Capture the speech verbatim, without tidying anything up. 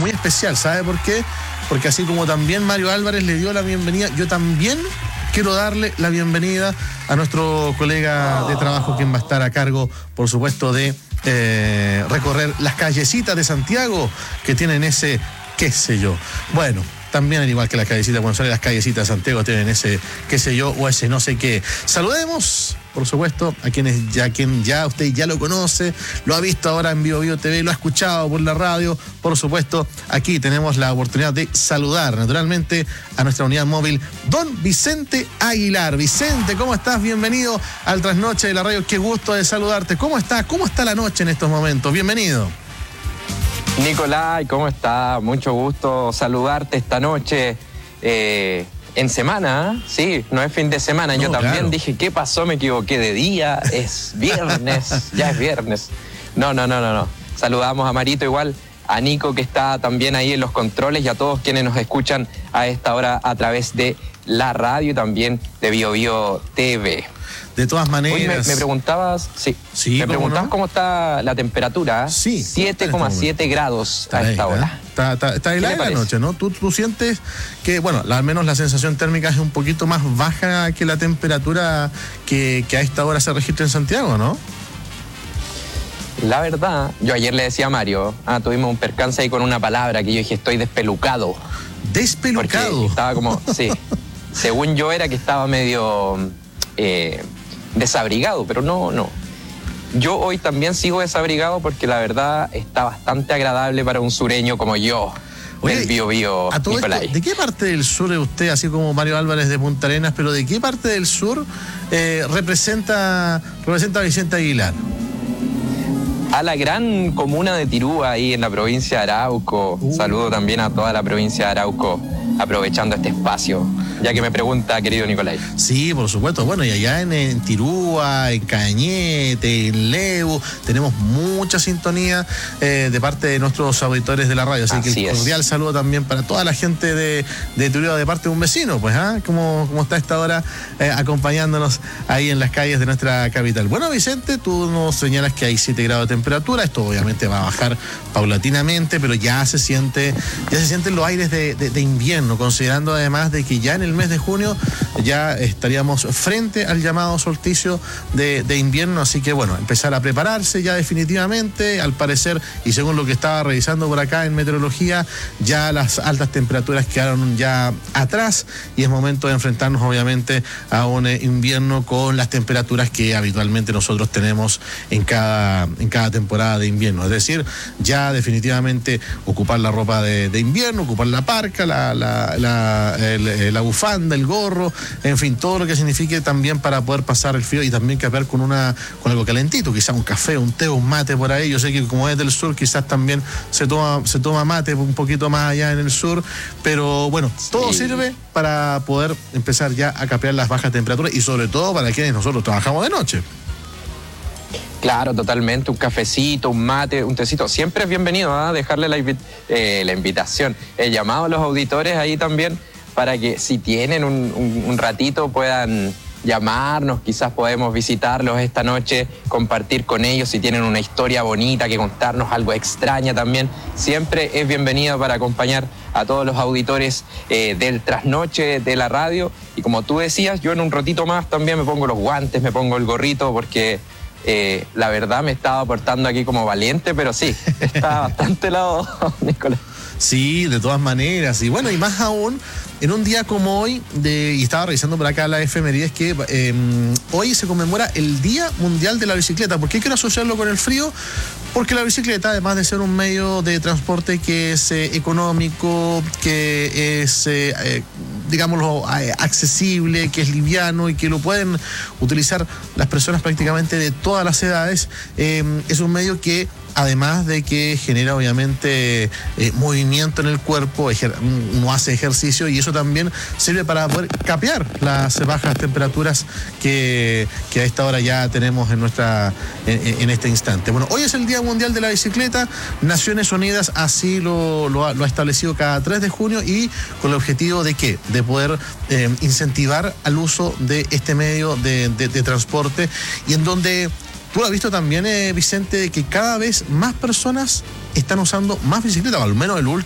muy especial. ¿Sabe por qué? Porque así como también Mario Álvarez le dio la bienvenida, yo también quiero darle la bienvenida a nuestro colega de trabajo, quien va a estar a cargo, por supuesto, de eh, recorrer las callecitas de Santiago que tienen ese qué sé yo. Bueno, también al igual que las callecitas de Buenos Aires, las callecitas de Santiago tienen ese qué sé yo o ese no sé qué. Saludemos, por supuesto, a quienes ya, quien ya usted ya lo conoce, lo ha visto ahora en Bio Bio T V, lo ha escuchado por la radio. Por supuesto, aquí tenemos la oportunidad de saludar naturalmente a nuestra unidad móvil, don Vicente Aguilar. Vicente, ¿cómo estás? Bienvenido al Trasnoche de la Radio. Qué gusto de saludarte. ¿Cómo está? ¿Cómo está la noche en estos momentos? Bienvenido. Nicolai, ¿cómo está? Mucho gusto saludarte esta noche. Eh, en semana, ¿eh? Sí, no es fin de semana. No, yo también claro. Dije, ¿qué pasó? Me equivoqué de día. Es viernes, ya es viernes. No, no, no, no, no. Saludamos a Marito igual, a Nico que está también ahí en los controles y a todos quienes nos escuchan a esta hora a través de la radio y también de Bio Bio T V. De todas maneras. Hoy me, me preguntabas, sí, sí, me ¿cómo preguntabas no? cómo está la temperatura. Sí. siete coma siete grados está a esta ahí, hora. ¿eh? Está, está, está helada la noche, ¿no? ¿Tú, tú sientes que, bueno, al menos la sensación térmica es un poquito más baja que la temperatura que, que a esta hora se registra en Santiago, ¿no? La verdad, yo ayer le decía a Mario, ah, tuvimos un percance ahí con una palabra que yo dije, estoy despelucado. ¿Despelucado? Porque estaba como, sí, según yo era que estaba medio eh, desabrigado, pero no, no. Yo hoy también sigo desabrigado porque la verdad está bastante agradable para un sureño como yo. Oye, del Bio Bio, a todo Nicolai. Esto, ¿de qué parte del sur es usted, así como Mario Álvarez de Punta Arenas, pero de qué parte del sur eh, representa, representa a Vicente Aguilar? A la gran comuna de Tirúa, ahí en la provincia de Arauco. Uh. Saludo también a toda la provincia de Arauco, aprovechando este espacio, ya que me pregunta, querido Nicolai. Sí, por supuesto. Bueno, y allá en, en Tirúa, en Cañete, en Leu, tenemos mucha sintonía eh, de parte de nuestros auditores de la radio. Así, Así que el cordial es. saludo también para toda la gente de, de Tirúa de parte de un vecino, pues, ¿ah? ¿eh? Como, como está esta hora eh, acompañándonos ahí en las calles de nuestra capital. Bueno, Vicente, tú nos señalas que hay siete grados de temperatura. Esto obviamente va a bajar paulatinamente, pero ya se siente, ya se sienten los aires de, de, de invierno, considerando además de que ya en el mes de junio ya estaríamos frente al llamado solsticio de, de invierno, así que bueno, empezar a prepararse ya definitivamente, al parecer, y según lo que estaba revisando por acá en meteorología, ya las altas temperaturas quedaron ya atrás y es momento de enfrentarnos obviamente a un invierno con las temperaturas que habitualmente nosotros tenemos en cada, en cada temporada de invierno, es decir, ya definitivamente ocupar la ropa de, de invierno, ocupar la parca, la, la, la, el, la bufanda, el gorro, en fin, todo lo que signifique también para poder pasar el frío y también capear con una con algo calentito, quizás un café, un té, un mate por ahí. Yo sé que como es del sur, quizás también se toma, se toma mate un poquito más allá en el sur, pero bueno, sí. Todo sirve para poder empezar ya a capear las bajas temperaturas y sobre todo para quienes nosotros trabajamos de noche. Claro, totalmente, un cafecito, un mate, un tecito, siempre es bienvenido a ¿eh? dejarle la, eh, la invitación, el llamado a los auditores ahí también, para que si tienen un, un, un ratito puedan llamarnos, quizás podemos visitarlos esta noche, compartir con ellos, si tienen una historia bonita que contarnos, algo extraña también, siempre es bienvenido para acompañar a todos los auditores eh, del trasnoche de la radio. Y como tú decías, yo en un ratito más también me pongo los guantes, me pongo el gorrito, porque Eh, la verdad me estaba portando aquí como valiente, pero sí, está bastante helado, Nicolás. Sí, de todas maneras. Y bueno, y más aún, en un día como hoy, de, y estaba revisando por acá la efemérides, que eh, hoy se conmemora el Día Mundial de la Bicicleta. ¿Por qué quiero asociarlo con el frío? Porque la bicicleta, además de ser un medio de transporte que es eh, económico, que es, eh, eh, digámoslo, eh, accesible, que es liviano y que lo pueden utilizar las personas prácticamente de todas las edades, eh, es un medio que, además de que genera obviamente eh, movimiento en el cuerpo, ejer- uno hace ejercicio y eso también sirve para poder capear las bajas temperaturas que, que a esta hora ya tenemos en, nuestra, en, en este instante. Bueno, hoy es el Día Mundial de la Bicicleta. Naciones Unidas así lo, lo, ha, lo ha establecido cada tres de junio y con el objetivo de ¿qué? De poder eh, incentivar al uso de este medio de, de, de transporte, y en donde tú lo has visto también, eh, Vicente, de que cada vez más personas están usando más bicicletas, o al menos el último